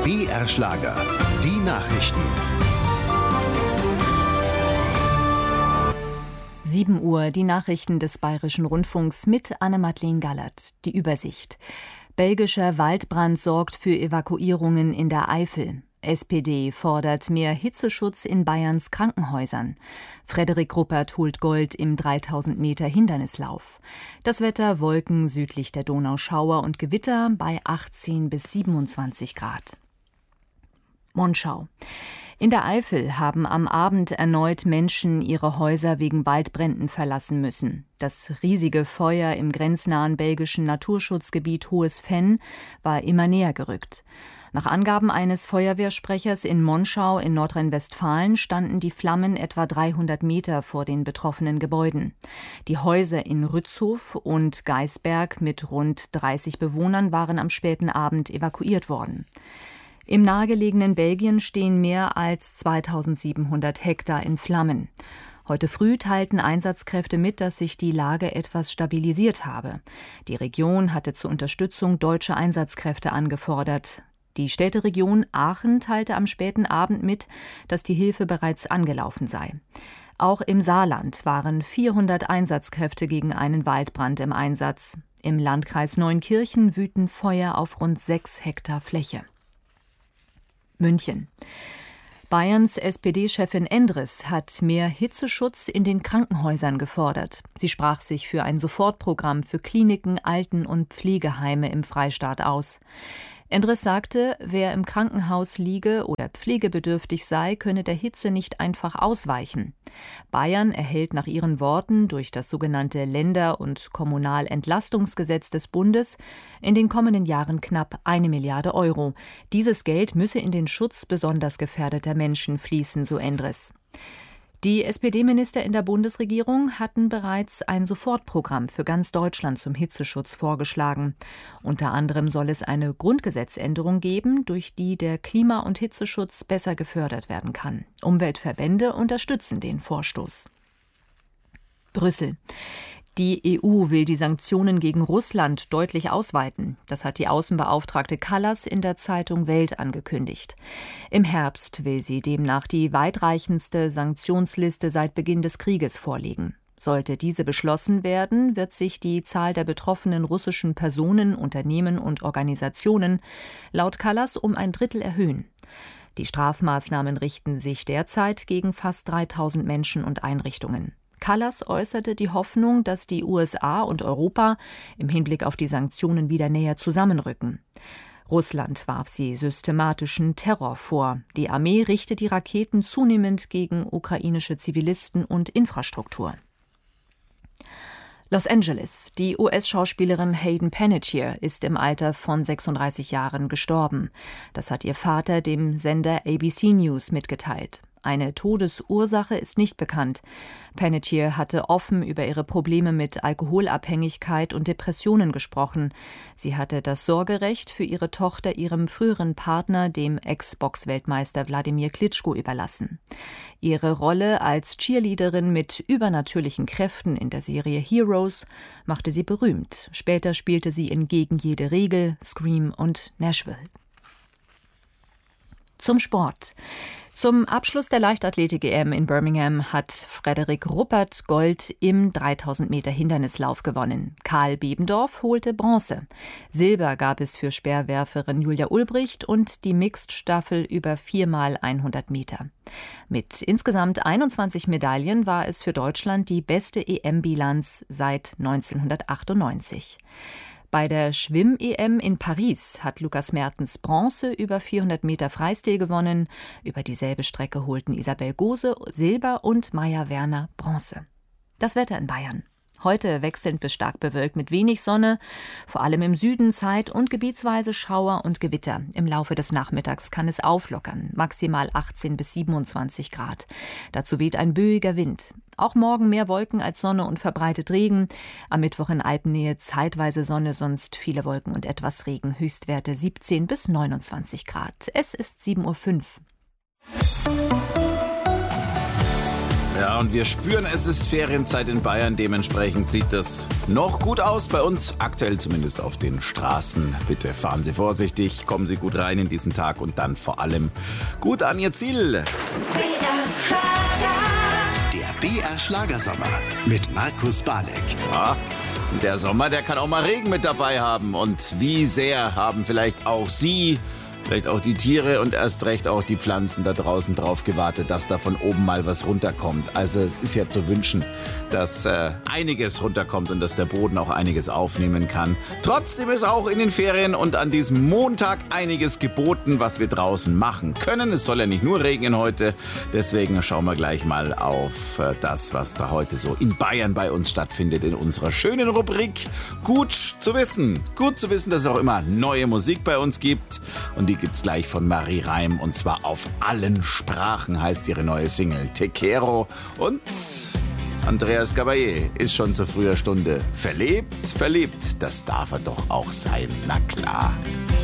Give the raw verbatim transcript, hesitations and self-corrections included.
B R Schlager, die Nachrichten. sieben Uhr, die Nachrichten des Bayerischen Rundfunks mit Anne-Madeleine Gallert. Die Übersicht. Belgischer Waldbrand sorgt für Evakuierungen in der Eifel. S P D fordert mehr Hitzeschutz in Bayerns Krankenhäusern. Frederik Ruppert holt Gold im dreitausend Meter Hindernislauf. Das Wetter: Wolken südlich der Donau, Schauer und Gewitter bei achtzehn bis siebenundzwanzig Grad. Monschau. In der Eifel haben am Abend erneut Menschen ihre Häuser wegen Waldbränden verlassen müssen. Das riesige Feuer im grenznahen belgischen Naturschutzgebiet Hohes Venn war immer näher gerückt. Nach Angaben eines Feuerwehrsprechers in Monschau in Nordrhein-Westfalen standen die Flammen etwa dreihundert Meter vor den betroffenen Gebäuden. Die Häuser in Rützhof und Geisberg mit rund dreißig Bewohnern waren am späten Abend evakuiert worden. Im nahegelegenen Belgien stehen mehr als zweitausendsiebenhundert Hektar in Flammen. Heute früh teilten Einsatzkräfte mit, dass sich die Lage etwas stabilisiert habe. Die Region hatte zur Unterstützung deutsche Einsatzkräfte angefordert. Die Städteregion Aachen teilte am späten Abend mit, dass die Hilfe bereits angelaufen sei. Auch im Saarland waren vierhundert Einsatzkräfte gegen einen Waldbrand im Einsatz. Im Landkreis Neunkirchen wüten Feuer auf rund sechs Hektar Fläche. München. Bayerns S P D-Chefin Endres hat mehr Hitzeschutz in den Krankenhäusern gefordert. Sie sprach sich für ein Sofortprogramm für Kliniken, Alten- und Pflegeheime im Freistaat aus. Endres sagte, wer im Krankenhaus liege oder pflegebedürftig sei, könne der Hitze nicht einfach ausweichen. Bayern erhält nach ihren Worten durch das sogenannte Länder- und Kommunalentlastungsgesetz des Bundes in den kommenden Jahren knapp eine Milliarde Euro. Dieses Geld müsse in den Schutz besonders gefährdeter Menschen fließen, so Endres. Die S P D-Minister in der Bundesregierung hatten bereits ein Sofortprogramm für ganz Deutschland zum Hitzeschutz vorgeschlagen. Unter anderem soll es eine Grundgesetzänderung geben, durch die der Klima- und Hitzeschutz besser gefördert werden kann. Umweltverbände unterstützen den Vorstoß. Brüssel. Die E U will die Sanktionen gegen Russland deutlich ausweiten. Das hat die Außenbeauftragte Kallas in der Zeitung Welt angekündigt. Im Herbst will sie demnach die weitreichendste Sanktionsliste seit Beginn des Krieges vorlegen. Sollte diese beschlossen werden, wird sich die Zahl der betroffenen russischen Personen, Unternehmen und Organisationen laut Kallas um ein Drittel erhöhen. Die Strafmaßnahmen richten sich derzeit gegen fast dreitausend Menschen und Einrichtungen. Kallas äußerte die Hoffnung, dass die U S A und Europa im Hinblick auf die Sanktionen wieder näher zusammenrücken. Russland warf sie systematischen Terror vor. Die Armee richtet die Raketen zunehmend gegen ukrainische Zivilisten und Infrastruktur. Los Angeles. Die U S-Schauspielerin Hayden Panettiere ist im Alter von sechsunddreißig Jahren gestorben. Das hat ihr Vater dem Sender A B C News mitgeteilt. Eine Todesursache ist nicht bekannt. Panettiere hatte offen über ihre Probleme mit Alkoholabhängigkeit und Depressionen gesprochen. Sie hatte das Sorgerecht für ihre Tochter ihrem früheren Partner, dem Ex-Box-Weltmeister Wladimir Klitschko, überlassen. Ihre Rolle als Cheerleaderin mit übernatürlichen Kräften in der Serie Heroes machte sie berühmt. Später spielte sie in Gegen jede Regel, Scream und Nashville. Zum Sport. Zum Abschluss der Leichtathletik-E M in Birmingham hat Frederik Ruppert Gold im dreitausend Meter Hindernislauf gewonnen. Karl Bebendorf holte Bronze. Silber gab es für Speerwerferin Julia Ulbricht und die Mixed-Staffel über vier mal hundert Meter. Mit insgesamt einundzwanzig Medaillen war es für Deutschland die beste E M-Bilanz seit neunzehnhundertachtundneunzig. Bei der Schwimm-E M in Paris hat Lukas Mertens Bronze über vierhundert Meter Freistil gewonnen. Über dieselbe Strecke holten Isabel Gose Silber und Maja Werner Bronze. Das Wetter in Bayern. Heute wechselnd bis stark bewölkt mit wenig Sonne, vor allem im Süden Zeit- und gebietsweise Schauer und Gewitter. Im Laufe des Nachmittags kann es auflockern, maximal achtzehn bis siebenundzwanzig Grad. Dazu weht ein böiger Wind. Auch morgen mehr Wolken als Sonne und verbreitet Regen. Am Mittwoch in Alpennähe zeitweise Sonne, sonst viele Wolken und etwas Regen. Höchstwerte siebzehn bis neunundzwanzig Grad. Es ist sieben Uhr fünf. Ja, und wir spüren, es ist Ferienzeit in Bayern. Dementsprechend sieht das noch gut aus bei uns. Aktuell zumindest auf den Straßen. Bitte fahren Sie vorsichtig, kommen Sie gut rein in diesen Tag und dann vor allem gut an Ihr Ziel. Der B R Schlagersommer mit Markus Balek. Ja, der Sommer, der kann auch mal Regen mit dabei haben. Und wie sehr haben vielleicht auch Sie, vielleicht auch die Tiere und erst recht auch die Pflanzen da draußen drauf gewartet, dass da von oben mal was runterkommt. Also es ist ja zu wünschen, dass äh, einiges runterkommt und dass der Boden auch einiges aufnehmen kann. Trotzdem ist auch in den Ferien und an diesem Montag einiges geboten, was wir draußen machen können. Es soll ja nicht nur regnen heute, deswegen schauen wir gleich mal auf äh, das, was da heute so in Bayern bei uns stattfindet in unserer schönen Rubrik Gut zu wissen. Gut zu wissen, dass es auch immer neue Musik bei uns gibt und die gibt's gleich von Marie Reim und zwar auf allen Sprachen heißt ihre neue Single Te Quiero. Und Andreas Gabay ist schon zu früher Stunde verlebt, verliebt. Das darf er doch auch sein, na klar.